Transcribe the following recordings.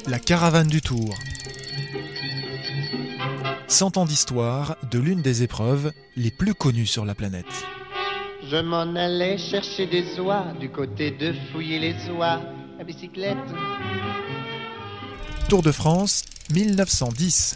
La caravane du Tour. 100 ans d'histoire de l'une des épreuves les plus connues sur la planète. Je m'en allais chercher des oies du côté de fouiller les oies à bicyclette. Tour de France 1910.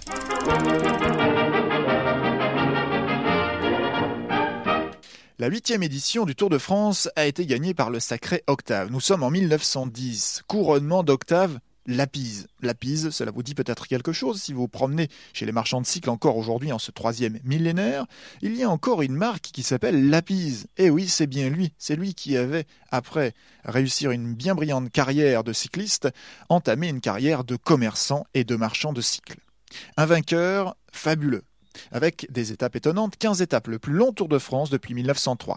La 8e édition du Tour de France a été gagnée par le sacré Octave. Nous sommes en 1910. Couronnement d'Octave Lapise. Lapise, cela vous dit peut-être quelque chose si vous vous promenez chez les marchands de cycles encore aujourd'hui en ce 3e millénaire. Il y a encore une marque qui s'appelle Lapise. Et oui, c'est bien lui. C'est lui qui avait, après réussir une bien brillante carrière de cycliste, entamé une carrière de commerçant et de marchand de cycles. Un vainqueur fabuleux. Avec des étapes étonnantes, 15 étapes, le plus long Tour de France depuis 1903,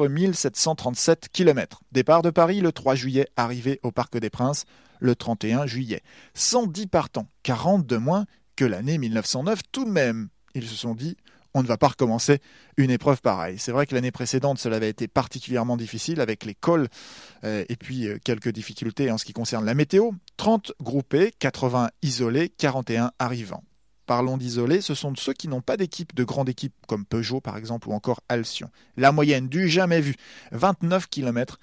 4737 km. Départ de Paris le 3 juillet, arrivée au Parc des Princes le 31 juillet. 110 partants, 40 de moins que l'année 1909 tout de même. Ils se sont dit, on ne va pas recommencer une épreuve pareille. C'est vrai que l'année précédente, cela avait été particulièrement difficile avec les cols et puis quelques difficultés en ce qui concerne la météo. 30 groupés, 80 isolés, 41 arrivants. Parlons d'isolés, ce sont ceux qui n'ont pas d'équipe, de grande équipe, comme Peugeot par exemple ou encore Alcyon. La moyenne du jamais vu, 29 km,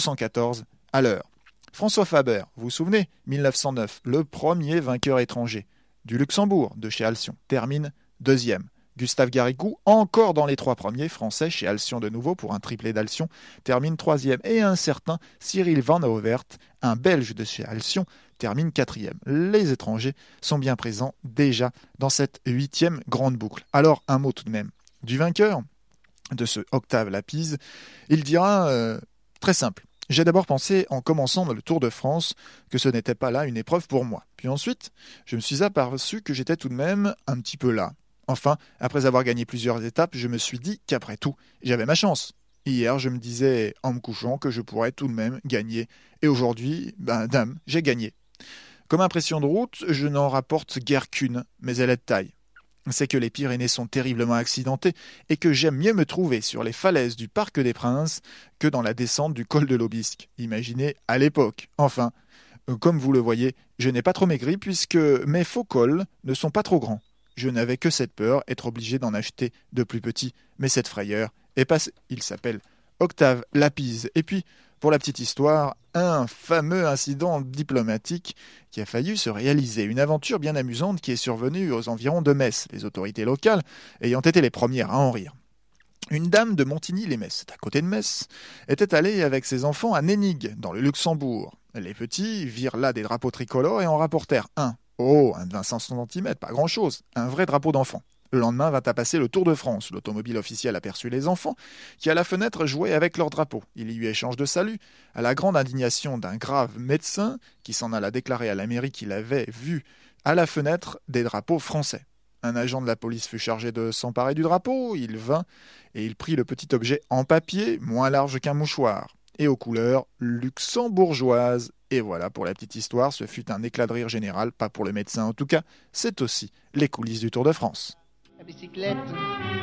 214 à l'heure. François Faber, vous vous souvenez, 1909, le premier vainqueur étranger du Luxembourg, de chez Alcyon, termine deuxième. Gustave Garrigou, encore dans les 3 premiers, français chez Alcyon de nouveau pour un triplé d'Alcyon, termine 3e. Et un certain Cyril Van Auvert, un Belge de chez Alcyon, termine 4e. Les étrangers sont bien présents déjà dans cette 8e grande boucle. Alors un mot tout de même du vainqueur de ce Octave Lapise. Il dira très simple. J'ai d'abord pensé, en commençant le Tour de France, que ce n'était pas là une épreuve pour moi. Puis ensuite, je me suis aperçu que j'étais tout de même un petit peu là. Enfin, après avoir gagné plusieurs étapes, je me suis dit qu'après tout, j'avais ma chance. Hier, je me disais, en me couchant, que je pourrais tout de même gagner. Et aujourd'hui, dame, j'ai gagné. Comme impression de route, je n'en rapporte guère qu'une, mais elle est de taille. C'est que les Pyrénées sont terriblement accidentées et que j'aime mieux me trouver sur les falaises du Parc des Princes que dans la descente du col de l'Aubisque. Imaginez à l'époque. Enfin, comme vous le voyez, je n'ai pas trop maigri puisque mes faux cols ne sont pas trop grands. Je n'avais que cette peur, être obligé d'en acheter de plus petits, mais cette frayeur est passée. Il s'appelle Octave Lapise. Et puis, pour la petite histoire, un fameux incident diplomatique qui a failli se réaliser. Une aventure bien amusante qui est survenue aux environs de Metz, les autorités locales ayant été les premières à en rire. Une dame de Montigny-les-Metz, à côté de Metz, était allée avec ses enfants à Nénigue, dans le Luxembourg. Les petits virent là des drapeaux tricolores et en rapportèrent un. Oh, un de 25 cm, pas grand-chose, un vrai drapeau d'enfant. Le lendemain vint à passer le Tour de France. L'automobile officiel aperçut les enfants qui, à la fenêtre, jouaient avec leur drapeau. Il y eut échange de salut, à la grande indignation d'un grave médecin qui s'en alla déclarer à la mairie qu'il avait vu à la fenêtre des drapeaux français. Un agent de la police fut chargé de s'emparer du drapeau. Il vint et il prit le petit objet en papier, moins large qu'un mouchoir, et aux couleurs luxembourgeoises. Et voilà, pour la petite histoire, ce fut un éclat de rire général, pas pour le médecin en tout cas, c'est aussi les coulisses du Tour de France. À bicyclette.